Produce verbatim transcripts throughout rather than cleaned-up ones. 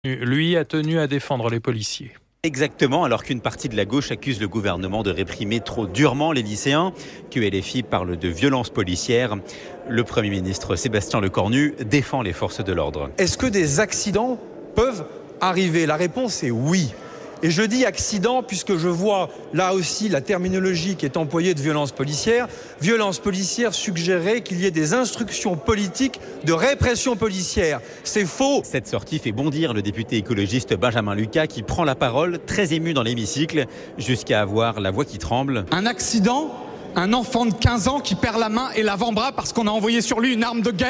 Lui a tenu à défendre les policiers. Exactement, alors qu'une partie de la gauche accuse le gouvernement de réprimer trop durement les lycéens, que L F I parle de violence policière. Le Premier ministre Sébastien Lecornu défend les forces de l'ordre. Est-ce que des accidents peuvent arriver ? La réponse est oui. Et je dis accident puisque je vois là aussi la terminologie qui est employée de violence policière. Violence policière suggérerait qu'il y ait des instructions politiques de répression policière. C'est faux. Cette sortie fait bondir le député écologiste Benjamin Lucas qui prend la parole, très ému dans l'hémicycle, jusqu'à avoir la voix qui tremble. Un accident ? Un enfant de quinze ans qui perd la main et l'avant-bras parce qu'on a envoyé sur lui une arme de guerre ?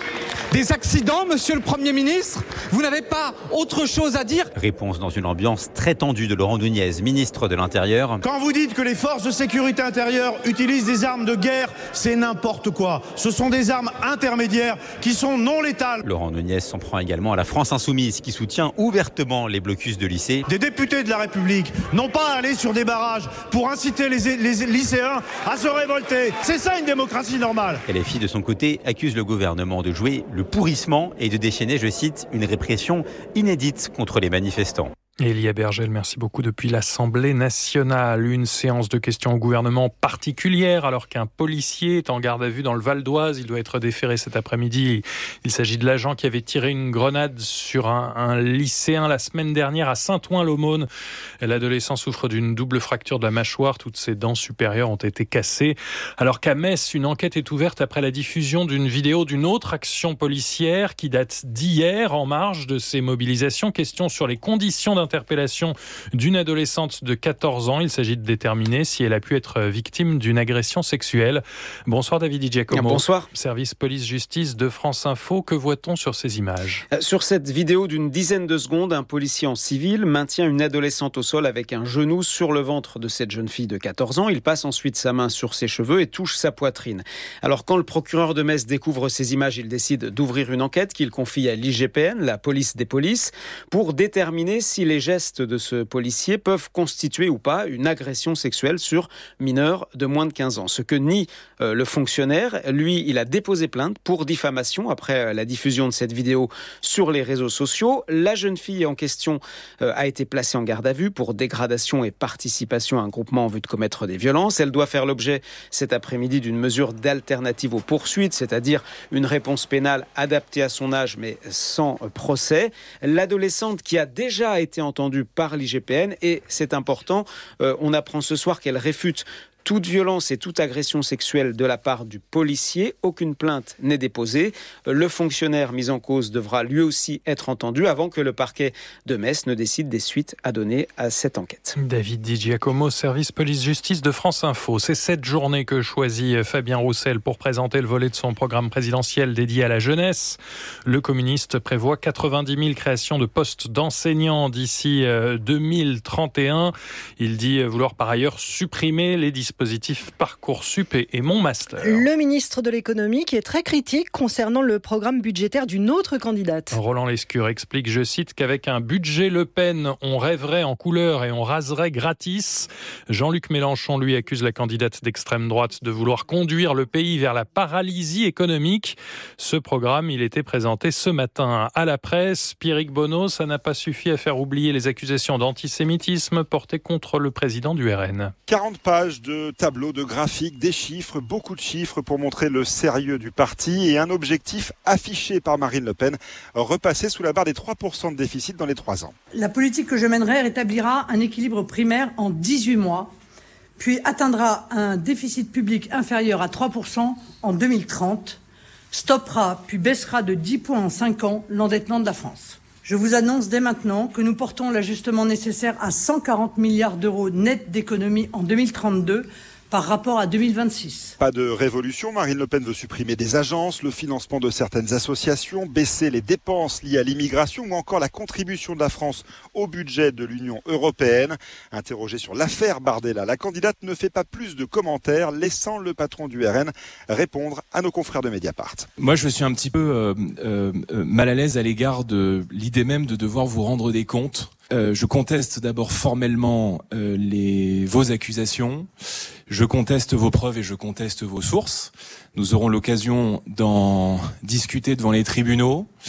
Des accidents, monsieur le Premier ministre ? Vous n'avez pas autre chose à dire ? Réponse dans une ambiance très tendue de Laurent Nunez, ministre de l'Intérieur. Quand vous dites que les forces de sécurité intérieure utilisent des armes de guerre, c'est n'importe quoi. Ce sont des armes intermédiaires qui sont non létales. Laurent Nunez s'en prend également à la France Insoumise qui soutient ouvertement les blocus de lycées. Des députés de la République n'ont pas à aller sur des barrages pour inciter les, les lycéens à se révolter. C'est ça une démocratie normale. L F I de son côté accuse le gouvernement de jouer le pourrissement et de déchaîner, je cite, une répression inédite contre les manifestants. Elia Bergel, merci beaucoup. Depuis l'Assemblée nationale, une séance de questions au gouvernement particulière alors qu'un policier est en garde à vue dans le Val d'Oise. Il doit être déféré cet après-midi. Il s'agit de l'agent qui avait tiré une grenade sur un, un lycéen la semaine dernière à Saint-Ouen-l'Aumône. L'adolescent souffre d'une double fracture de la mâchoire. Toutes ses dents supérieures ont été cassées. Alors qu'à Metz, une enquête est ouverte après la diffusion d'une vidéo d'une autre action policière qui date d'hier en marge de ces mobilisations. Question sur les conditions d'un interpellation d'une adolescente de quatorze ans. Il s'agit de déterminer si elle a pu être victime d'une agression sexuelle. Bonsoir David Di Giacomo. Bonsoir. Service police-justice de France Info. Que voit-on sur ces images ? Sur cette vidéo d'une dizaine de secondes, un policier en civil maintient une adolescente au sol avec un genou sur le ventre de cette jeune fille de quatorze ans. Il passe ensuite sa main sur ses cheveux et touche sa poitrine. Alors quand le procureur de Metz découvre ces images, il décide d'ouvrir une enquête qu'il confie à l'I G P N, la police des polices, pour déterminer si les Les gestes de ce policier peuvent constituer ou pas une agression sexuelle sur mineurs de moins de quinze ans. Ce que nie euh, le fonctionnaire. Lui, il a déposé plainte pour diffamation après la diffusion de cette vidéo sur les réseaux sociaux. La jeune fille en question euh, a été placée en garde à vue pour dégradation et participation à un groupement en vue de commettre des violences. Elle doit faire l'objet cet après-midi d'une mesure d'alternative aux poursuites, c'est-à-dire une réponse pénale adaptée à son âge mais sans procès. L'adolescente qui a déjà été entendue par l'I G P N et c'est important, euh, on apprend ce soir qu'elle réfute toute violence et toute agression sexuelle de la part du policier. Aucune plainte n'est déposée. Le fonctionnaire mis en cause devra lui aussi être entendu avant que le parquet de Metz ne décide des suites à donner à cette enquête. David Di Giacomo, service police-justice de France Info. C'est cette journée que choisit Fabien Roussel pour présenter le volet de son programme présidentiel dédié à la jeunesse. Le communiste prévoit quatre-vingt-dix mille créations de postes d'enseignants d'ici deux mille trente et un. Il dit vouloir par ailleurs supprimer les dispositifs Positif Parcoursup et, et Mon Master. Le ministre de l'économie qui est très critique concernant le programme budgétaire d'une autre candidate. Roland Lescure explique, je cite, qu'avec un budget Le Pen, on rêverait en couleur et on raserait gratis. Jean-Luc Mélenchon, lui, accuse la candidate d'extrême droite de vouloir conduire le pays vers la paralysie économique. Ce programme, il était présenté ce matin à la presse. Pierrick Bonneau, ça n'a pas suffi à faire oublier les accusations d'antisémitisme portées contre le président du R N. quarante pages de tableaux, de graphiques, des chiffres, beaucoup de chiffres pour montrer le sérieux du parti et un objectif affiché par Marine Le Pen, repasser sous la barre des trois pour cent de déficit dans les trois ans. La politique que je mènerai rétablira un équilibre primaire en dix-huit mois, puis atteindra un déficit public inférieur à trois pour cent en deux mille trente, stoppera puis baissera de dix points en cinq ans l'endettement de la France. Je vous annonce dès maintenant que nous portons l'ajustement nécessaire à cent quarante milliards d'euros net d'économies en deux mille trente-deux par rapport à deux mille vingt-six. Pas de révolution, Marine Le Pen veut supprimer des agences, le financement de certaines associations, baisser les dépenses liées à l'immigration ou encore la contribution de la France au budget de l'Union européenne. Interrogée sur l'affaire Bardella, la candidate ne fait pas plus de commentaires, laissant le patron du R N répondre à nos confrères de Mediapart. Moi, je suis un petit peu euh, euh, mal à l'aise à l'égard de l'idée même de devoir vous rendre des comptes. Euh, je conteste d'abord formellement euh, les, vos accusations, je conteste vos preuves et je conteste vos sources. Nous aurons l'occasion d'en discuter devant les tribunaux.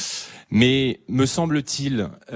Mais me semble-t-il,